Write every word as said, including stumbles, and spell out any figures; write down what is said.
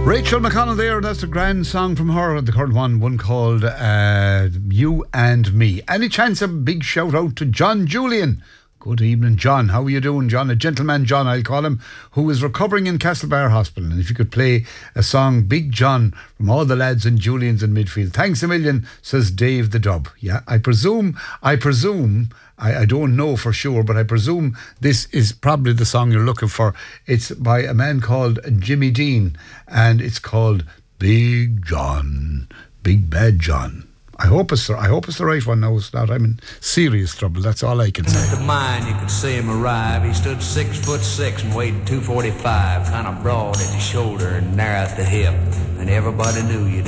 Rachel McConnell there, that's a grand song from her, the current one, one called uh, You and Me. Any chance a big shout out to John Julian? Good evening, John. How are you doing, John? A gentleman, John, I'll call him, who is recovering in Castlebar Hospital. And if you could play a song, Big John, from all the lads and Julians in midfield. Thanks a million, says Dave the Dub. Yeah, I presume, I presume, I, I don't know for sure, but I presume this is probably the song you're looking for. It's by a man called Jimmy Dean, and it's called Big John, Big Bad John. I hope it's the, I hope it's the right one now. It's not. I'm in serious trouble. That's all I can say. At the mine, you could see him arrive. He stood six foot six and weighed two forty-five, kind of broad at the shoulder and narrow at the hip, and everybody knew you.